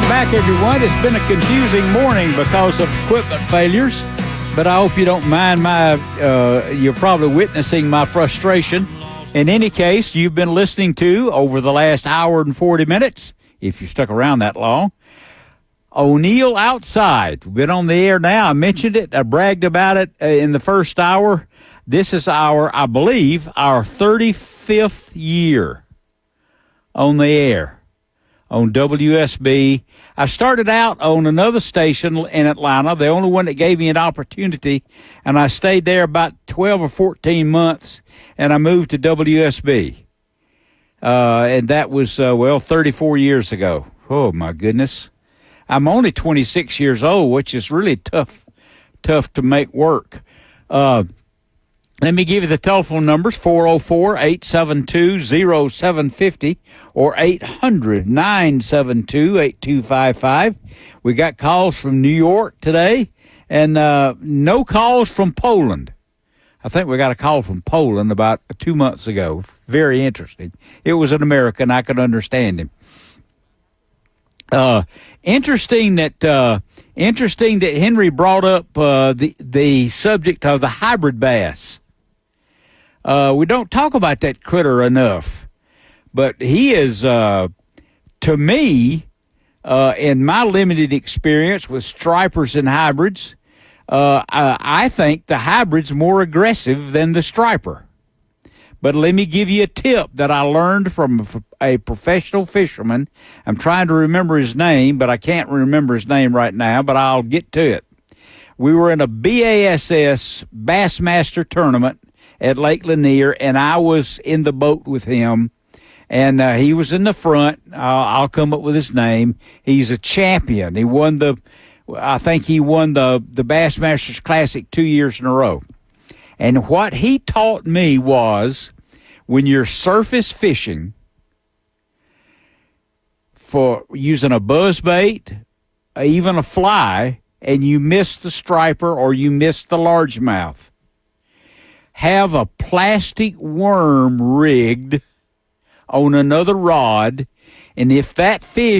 Welcome back, everyone. It's been a confusing morning because of equipment failures, but I hope you don't mind you're probably witnessing my frustration. In any case, you've been listening to, over the last hour and 40 minutes, if you stuck around that long, O'Neill Outside. We've been on the air now. I mentioned it. I bragged about it in the first hour. This is I believe, our 35th year on the air on WSB. I started out on another station in Atlanta, the only one that gave me an opportunity, and I stayed there about 12 or 14 months, and I moved to WSB. And that was, 34 years ago. Oh, my goodness. I'm only 26 years old, which is really tough to make work. Let me give you the telephone numbers, 404-872-0750 or 800-972-8255. We got calls from New York today, and no calls from Poland. I think we got a call from Poland about 2 months ago. Very interesting. It was an American. I could understand him. Interesting that Henry brought up the subject of the hybrid bass. We don't talk about that critter enough, but he is, to me, in my limited experience with stripers and hybrids, I think the hybrid's more aggressive than the striper. But let me give you a tip that I learned from a professional fisherman. I'm trying to remember his name, but I can't remember his name right now, but I'll get to it. We were in a BASS Bassmaster tournament at Lake Lanier, and I was in the boat with him, and he was in the front. I'll come up with his name. He's a champion. I think he won the Bassmasters Classic 2 years in a row. And what he taught me was, when you're surface fishing for using a buzzbait, even a fly, and you miss the striper or you miss the largemouth, have a plastic worm rigged on another rod, and if that fish